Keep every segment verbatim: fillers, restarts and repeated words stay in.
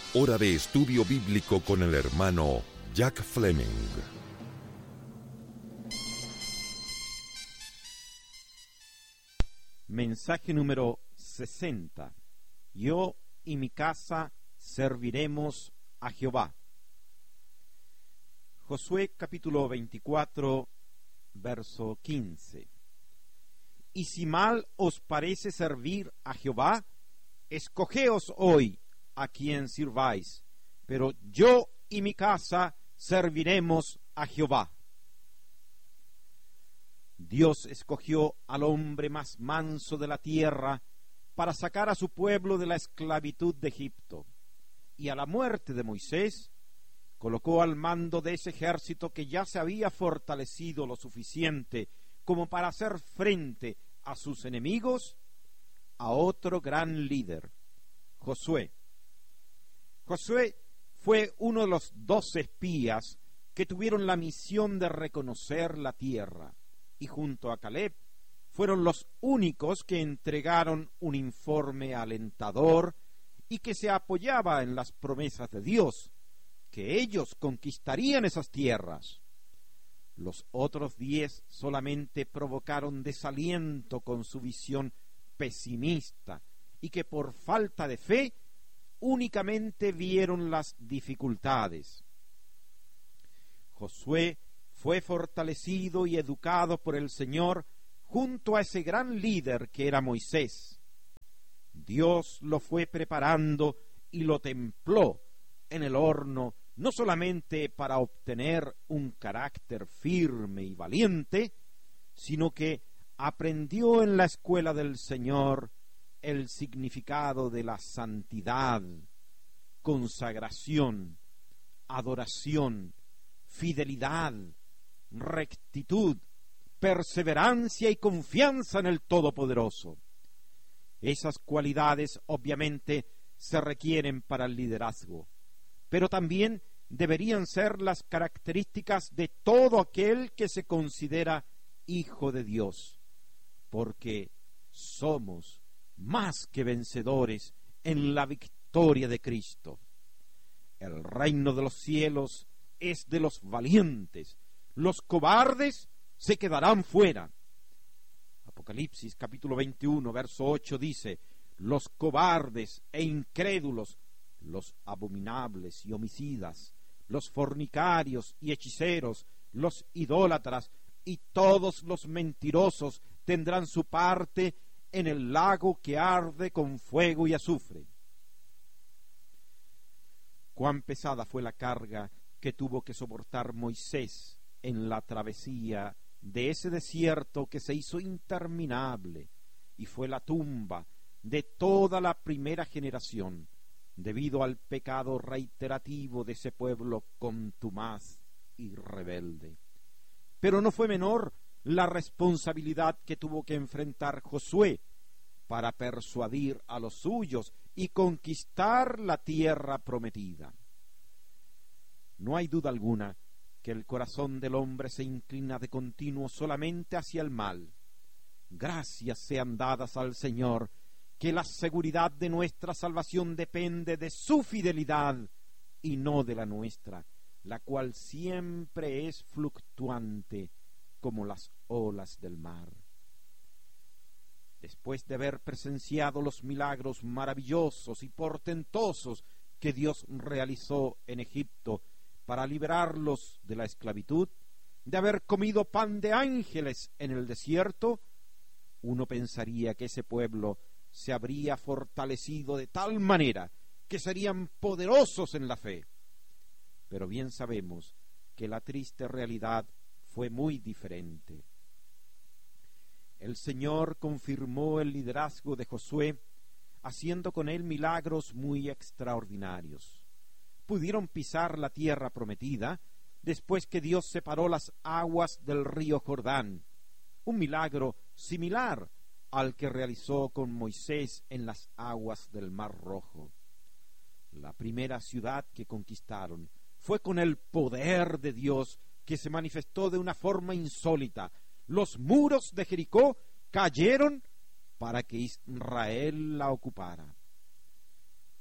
Hora de estudio bíblico con el hermano Jack Fleming. Mensaje número sesenta. Yo y mi casa serviremos a Jehová. Josué capítulo veinticuatro, verso quince. Y si mal os parece servir a Jehová, escogeos hoy a quien sirváis, pero yo y mi casa serviremos a Jehová. Dios escogió al hombre más manso de la tierra para sacar a su pueblo de la esclavitud de Egipto, y a la muerte de Moisés colocó al mando de ese ejército que ya se había fortalecido lo suficiente como para hacer frente a sus enemigos, a otro gran líder, Josué. Josué fue uno de los doce espías que tuvieron la misión de reconocer la tierra, y junto a Caleb fueron los únicos que entregaron un informe alentador y que se apoyaba en las promesas de Dios, que ellos conquistarían esas tierras. Los otros diez solamente provocaron desaliento con su visión pesimista y que por falta de fe únicamente vieron las dificultades. Josué fue fortalecido y educado por el Señor junto a ese gran líder que era Moisés. Dios lo fue preparando y lo templó en el horno, no solamente para obtener un carácter firme y valiente, sino que aprendió en la escuela del Señor el significado de la santidad, consagración, adoración, fidelidad, rectitud, perseverancia y confianza en el Todopoderoso. Esas cualidades obviamente se requieren para el liderazgo, pero también deberían ser las características de todo aquel que se considera hijo de Dios, porque somos más que vencedores en la victoria de Cristo. El reino de los cielos es de los valientes, los cobardes se quedarán fuera. Apocalipsis capítulo veintiuno, verso ocho dice: los cobardes e incrédulos, los abominables y homicidas, los fornicarios y hechiceros, los idólatras y todos los mentirosos tendrán su parte en el lago que arde con fuego y azufre. Cuán pesada fue la carga que tuvo que soportar Moisés en la travesía de ese desierto que se hizo interminable y fue la tumba de toda la primera generación debido al pecado reiterativo de ese pueblo contumaz y rebelde. Pero no fue menor la responsabilidad que tuvo que enfrentar Josué para persuadir a los suyos y conquistar la tierra prometida. No hay duda alguna que el corazón del hombre se inclina de continuo solamente hacia el mal. Gracias sean dadas al Señor, que la seguridad de nuestra salvación depende de su fidelidad y no de la nuestra, la cual siempre es fluctuante como las olas del mar. Después de haber presenciado los milagros maravillosos y portentosos que Dios realizó en Egipto para liberarlos de la esclavitud, de haber comido pan de ángeles en el desierto, uno pensaría que ese pueblo se habría fortalecido de tal manera que serían poderosos en la fe. Pero bien sabemos que la triste realidad fue muy diferente. El Señor confirmó el liderazgo de Josué, haciendo con él milagros muy extraordinarios. Pudieron pisar la tierra prometida después que Dios separó las aguas del río Jordán, un milagro similar al que realizó con Moisés en las aguas del Mar Rojo. La primera ciudad que conquistaron fue con el poder de Dios que se manifestó de una forma insólita. Los muros de Jericó cayeron para que Israel la ocupara. Con el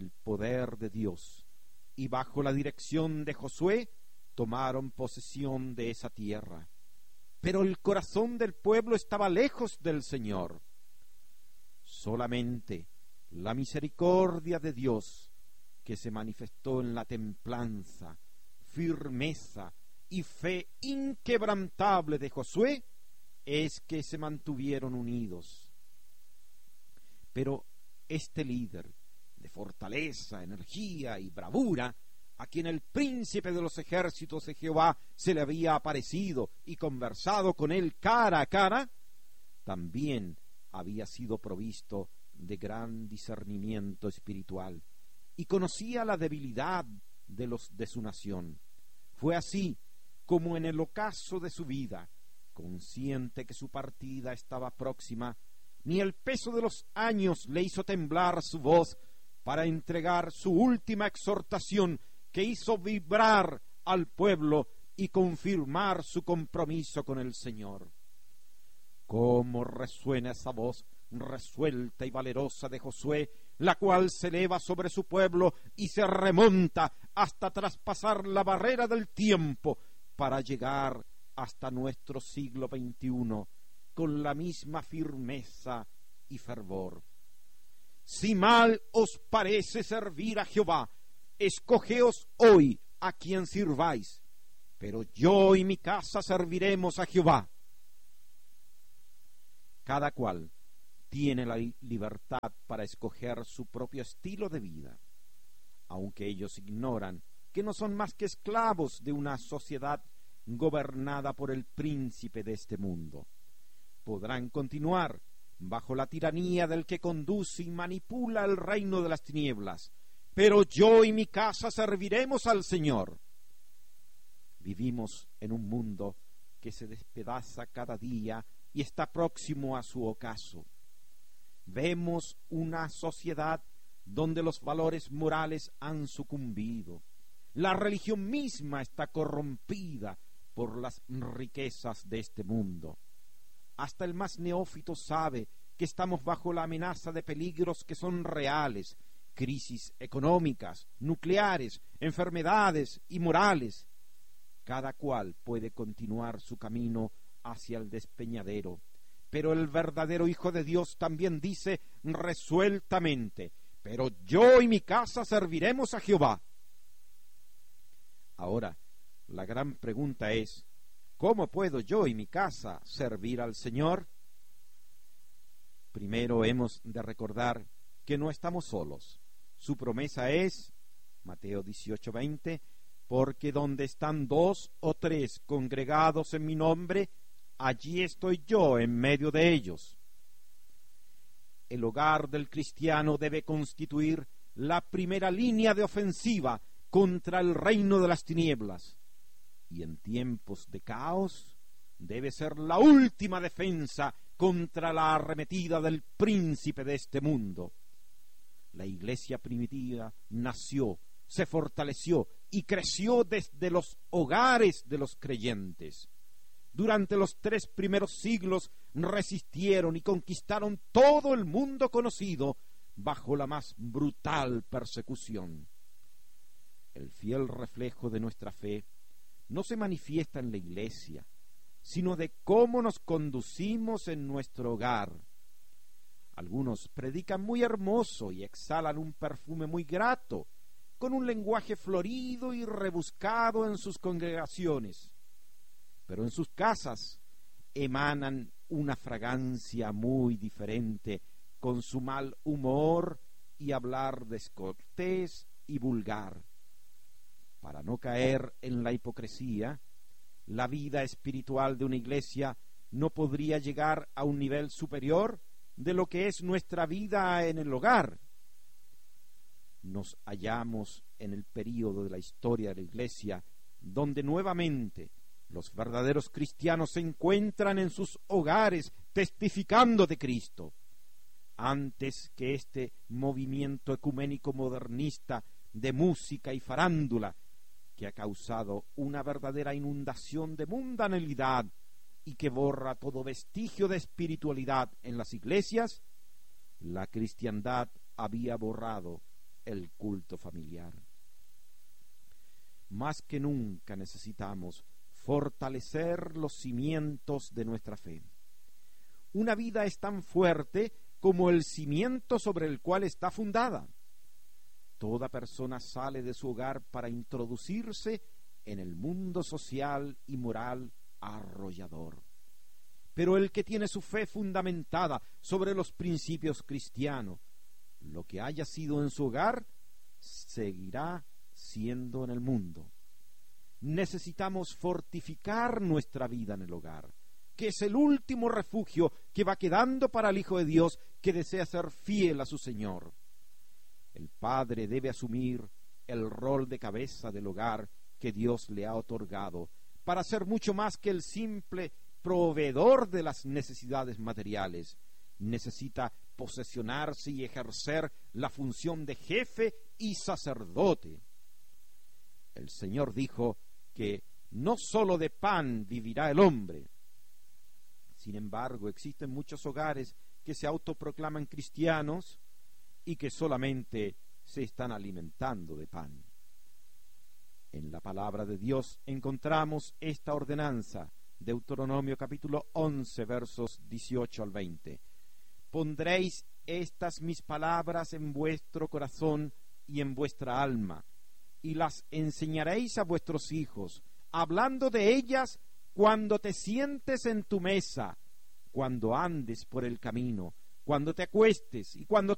el poder de Dios, y bajo la dirección de Josué tomaron posesión de esa tierra. Pero el corazón del pueblo estaba lejos del Señor. Solamente la misericordia de Dios, que se manifestó en la templanza, firmeza y fe inquebrantable de Josué, es que se mantuvieron unidos. Pero este líder de fortaleza, energía y bravura, a quien el príncipe de los ejércitos de Jehová se le había aparecido y conversado con él cara a cara, también había sido provisto de gran discernimiento espiritual y conocía la debilidad de los de su nación. Fue así como en el ocaso de su vida, consciente que su partida estaba próxima, ni el peso de los años le hizo temblar su voz para entregar su última exhortación, que hizo vibrar al pueblo y confirmar su compromiso con el Señor. Cómo resuena esa voz resuelta y valerosa de Josué, la cual se eleva sobre su pueblo y se remonta hasta traspasar la barrera del tiempo para llegar hasta nuestro siglo veintiuno con la misma firmeza y fervor. Si mal os parece servir a Jehová, escogeos hoy a quien sirváis, pero yo y mi casa serviremos a Jehová. Cada cual tiene la libertad para escoger su propio estilo de vida, aunque ellos ignoran que no son más que esclavos de una sociedad gobernada por el príncipe de este mundo. Podrán continuar bajo la tiranía del que conduce y manipula el reino de las tinieblas, pero yo y mi casa serviremos al Señor. Vivimos en un mundo que se despedaza cada día y está próximo a su ocaso. Vemos una sociedad donde los valores morales han sucumbido. La religión misma está corrompida por las riquezas de este mundo. Hasta el más neófito sabe que estamos bajo la amenaza de peligros que son reales, crisis económicas, nucleares, enfermedades y morales. Cada cual puede continuar su camino hacia el despeñadero, pero el verdadero Hijo de Dios también dice resueltamente: pero yo y mi casa serviremos a Jehová. Ahora, la gran pregunta es: ¿cómo puedo yo y mi casa servir al Señor? Primero hemos de recordar que no estamos solos. Su promesa es, Mateo dieciocho veinte, porque donde están dos o tres congregados en mi nombre, allí estoy yo en medio de ellos. El hogar del cristiano debe constituir la primera línea de ofensiva contra el reino de las tinieblas, y en tiempos de caos debe ser la última defensa contra la arremetida del príncipe de este mundo. La iglesia primitiva nació, se fortaleció y creció desde los hogares de los creyentes. Durante los tres primeros siglos resistieron y conquistaron todo el mundo conocido bajo la más brutal persecución. El fiel reflejo de nuestra fe no se manifiesta en la iglesia, sino de cómo nos conducimos en nuestro hogar. Algunos predican muy hermoso y exhalan un perfume muy grato, con un lenguaje florido y rebuscado en sus congregaciones, pero en sus casas emanan una fragancia muy diferente, con su mal humor y hablar descortés y vulgar. Para no caer en la hipocresía, la vida espiritual de una iglesia no podría llegar a un nivel superior de lo que es nuestra vida en el hogar. Nos hallamos en el período de la historia de la iglesia donde nuevamente los verdaderos cristianos se encuentran en sus hogares testificando de Cristo. Antes que este movimiento ecuménico modernista de música y farándula, que ha causado una verdadera inundación de mundanalidad y que borra todo vestigio de espiritualidad en las iglesias, la cristiandad había borrado el culto familiar. Más que nunca necesitamos fortalecer los cimientos de nuestra fe. Una vida es tan fuerte como el cimiento sobre el cual está fundada. Toda persona sale de su hogar para introducirse en el mundo social y moral arrollador. Pero el que tiene su fe fundamentada sobre los principios cristianos, lo que haya sido en su hogar, seguirá siendo en el mundo. Necesitamos fortificar nuestra vida en el hogar, que es el último refugio que va quedando para el Hijo de Dios que desea ser fiel a su Señor. El padre debe asumir el rol de cabeza del hogar que Dios le ha otorgado para ser mucho más que el simple proveedor de las necesidades materiales. Necesita posesionarse y ejercer la función de jefe y sacerdote. El Señor dijo que no sólo de pan vivirá el hombre. Sin embargo, existen muchos hogares que se autoproclaman cristianos y que solamente se están alimentando de pan. En la palabra de Dios encontramos esta ordenanza, Deuteronomio capítulo once, versos dieciocho al veinte. Pondréis estas mis palabras en vuestro corazón y en vuestra alma, y las enseñaréis a vuestros hijos, hablando de ellas cuando te sientes en tu mesa, cuando andes por el camino, cuando te acuestes y cuando